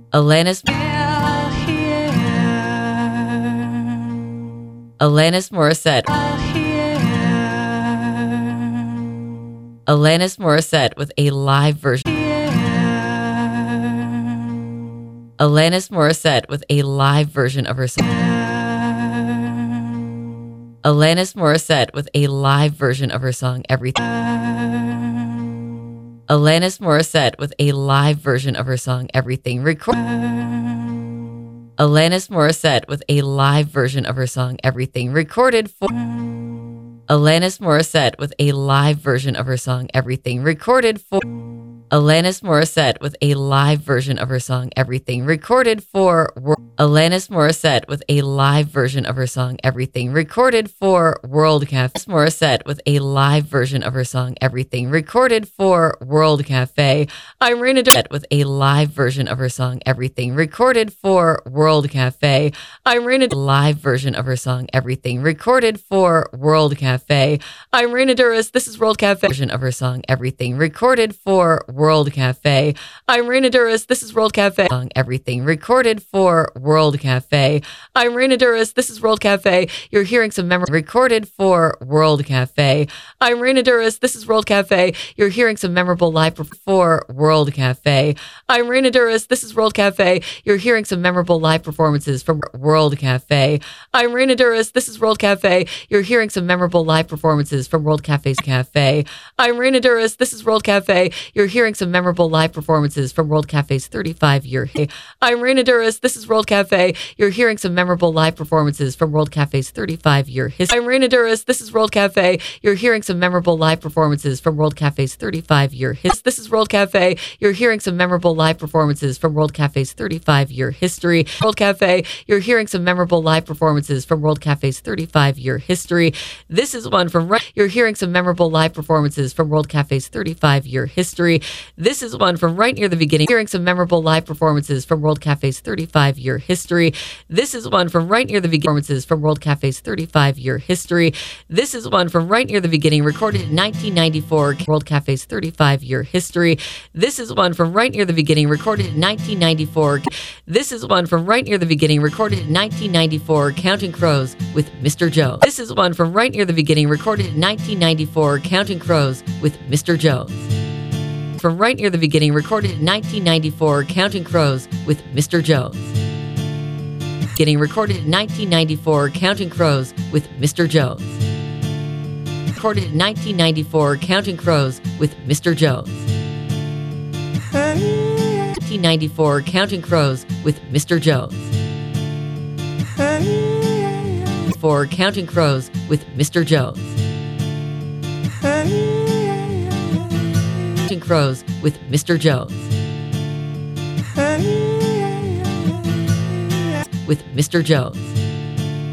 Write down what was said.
Alanis Morissette. Alanis Morissette with a live version. Alanis Morissette with a live version of her song. Alanis Morissette with a live version of her song Everything. Alanis Morissette with a live version of her song Everything. Alanis Morissette with a live version of her song Everything, recorded for Alanis Morissette with a live version of her song Everything, recorded for Alanis Morissette with a live version of her song Everything, recorded for Alanis Morissette with a live version of her song Everything, recorded for World Cafe. Morissette with a live version of her song Everything, recorded for World Cafe. Irina with a live version of her song Everything, recorded for World Cafe. Irina live version of her song Everything, recorded for World Cafe. Irina Duras, this is World Cafe version of her song Everything, recorded for World Cafe. Irina Duras, this is World Cafe song Everything, recorded for World Cafe. Irina Duras, this is World Cafe. You're hearing some memory recorded for World Cafe. Irina Duras, this is World Cafe. You're hearing some memorable live for World Cafe. Irina Duras, this is World Cafe. You're hearing some memorable live performances from World Cafe. Irina Duras, this is World Cafe. You're hearing some memorable live performances from World Cafe's Cafe. Irina Duras, this is World Cafe. You're hearing some memorable live performances from World Cafe's 35-year. Irina Duras, this is World Cafe. You're hearing some memorable live performances from World Cafe's 35-year history. Irina Duras, this is World Cafe. You're hearing some memorable live performances from World Cafe's 35-year history. This is World Cafe. You're hearing some memorable live performances from World Cafe's 35-year history. World Cafe. You're hearing some memorable live performances from World Cafe's 35-year history. This is one from right. You're hearing some memorable live performances from World Cafe's 35-year history. This is one from right near the beginning. Hearing some memorable live performances from World Cafe's 35-year history. This is one from right near the beginning. Performances from World Cafe's 35-year history. This is one from right near the beginning, recorded in 1994. World Cafe's 35-year history. This is one from right near the beginning, recorded in 1994. This is one from right near the beginning, recorded in 1994. Counting Crows with Mr. Jones. This is one from right near the beginning, recorded in 1994. Counting Crows with Mr. Jones. From right near the beginning, recorded in 1994. Counting Crows with Mr. Jones. Getting recorded in 1994. Counting Crows with Mr. Jones. Recorded in 1994. Counting Crows with Mr. Jones. 1994. Counting Crows with Mr. Jones. For Counting Crows with Mr. Jones. Counting Crows with Mr. Jones. With Mr. Jones.